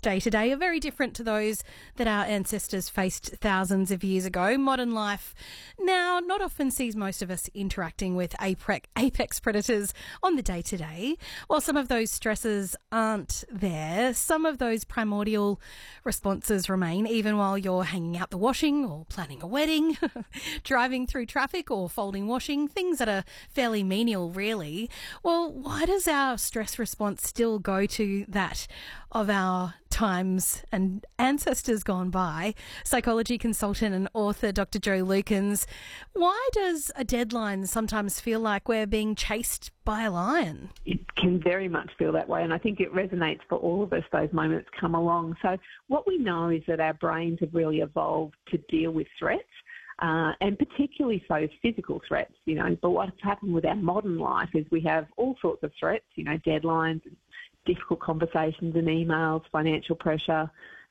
day to day are very different to those that our ancestors faced thousands of years ago. Modern life now not often sees most of us interacting with apex predators on the day to day. While some of those stresses aren't there, some of those primordial responses remain even while you're hanging out the washing or planning a wedding, driving through traffic or folding washing, things that are fairly menial really. Well, why does our stress response still go to that of our times and ancestors gone by? Psychology consultant and author Dr. Jo Lukens, why does a deadline sometimes feel like we're being chased by a lion? It can very much feel that way, and I think it resonates for all of us. Those moments come along. So what we know is that our brains have really evolved to deal with threats. And particularly so physical threats, But what's happened with our modern life is we have all sorts of threats, deadlines, difficult conversations and emails, financial pressure,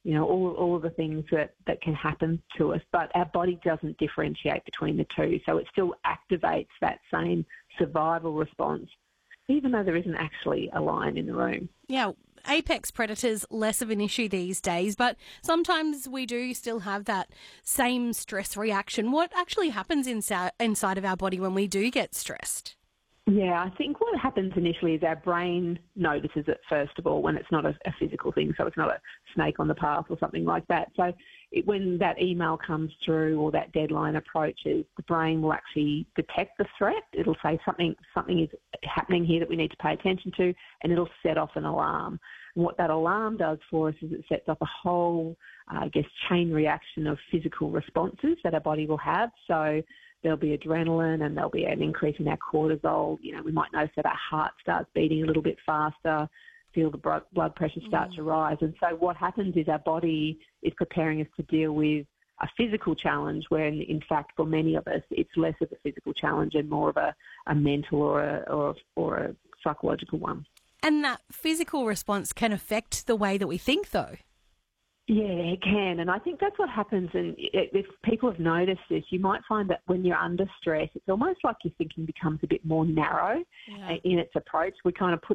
all of the things that can happen to us. But our body doesn't differentiate between the two. So it still activates that same survival response, even though there isn't actually a lion in the room. Yeah. Apex predators, less of an issue these days, but sometimes we do still have that same stress reaction. What actually happens inside of our body when we do get stressed? Yeah, I think what happens initially is our brain notices it, first of all, when it's not a physical thing, so it's not a snake on the path or something like that. So when that email comes through or that deadline approaches, the brain will actually detect the threat. It'll say something is happening here that we need to pay attention to, and it'll set off an alarm. And what that alarm does for us is it sets off a whole, chain reaction of physical responses that our body will have. So there'll be adrenaline and there'll be an increase in our cortisol. We might notice that our heart starts beating a little bit faster, feel the blood pressure start to rise. And so what happens is our body is preparing us to deal with a physical challenge, where in fact for many of us it's less of a physical challenge and more of a mental or a psychological one. And that physical response can affect the way that we think, though. Yeah, it can. And I think that's what happens. And if people have noticed this, you might find that when you're under stress, it's almost like your thinking becomes a bit more narrow in its approach. We kind of put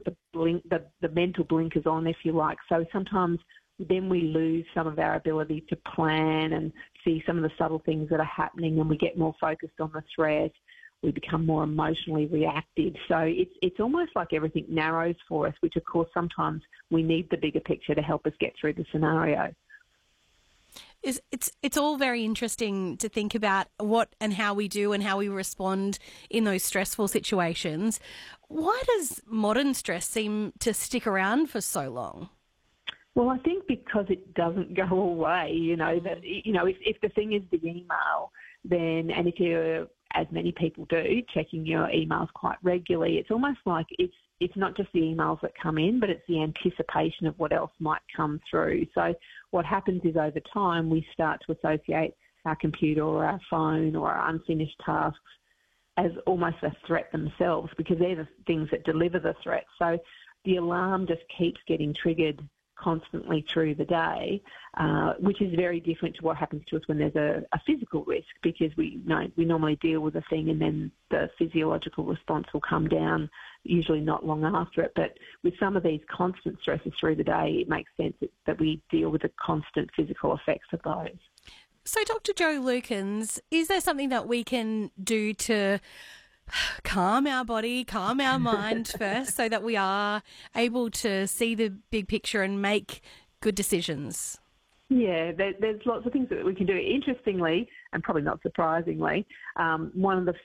the mental blinkers on, if you like. So sometimes then we lose some of our ability to plan and see some of the subtle things that are happening, and we get more focused on the threat. We become more emotionally reactive. So it's almost like everything narrows for us, which of course sometimes we need the bigger picture to help us get through the scenario. It's all very interesting to think about what and how we do and how we respond in those stressful situations. Why does modern stress seem to stick around for so long? Well, I think because it doesn't go away, if the thing is the email, then, and if you're, as many people do, checking your emails quite regularly, it's almost like it's not just the emails that come in, but it's the anticipation of what else might come through. So what happens is over time we start to associate our computer or our phone or our unfinished tasks as almost a threat themselves, because they're the things that deliver the threat. So the alarm just keeps getting triggered constantly through the day, which is very different to what happens to us when there's a physical risk, because we normally deal with a thing and then the physiological response will come down, usually not long after it. But with some of these constant stresses through the day, it makes sense that we deal with the constant physical effects of those. So Dr. Jo Lukens, is there something that we can do to calm our body, calm our mind first, so that we are able to see the big picture and make good decisions? Yeah, there's lots of things that we can do. Interestingly, and probably not surprisingly, one of the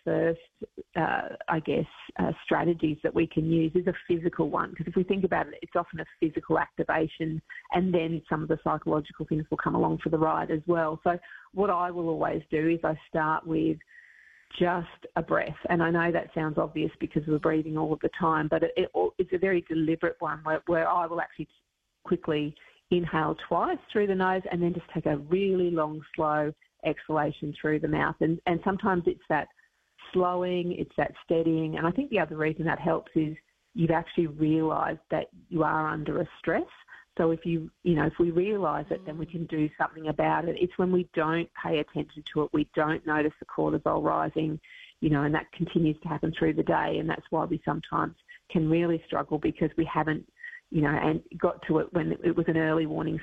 first, strategies that we can use is a physical one, because if we think about it, it's often a physical activation, and then some of the psychological things will come along for the ride as well. So what I will always do is I start with just a breath. And I know that sounds obvious because we're breathing all of the time, but it's a very deliberate one where I will actually quickly inhale twice through the nose and then just take a really long, slow exhalation through the mouth. And sometimes it's that slowing, it's that steadying. And I think the other reason that helps is you've actually realised that you are under a stress. So if if we realise it, then we can do something about it. It's when we don't pay attention to it, we don't notice the cortisol rising, and that continues to happen through the day. And that's why we sometimes can really struggle, because we haven't, and got to it when it was an early warning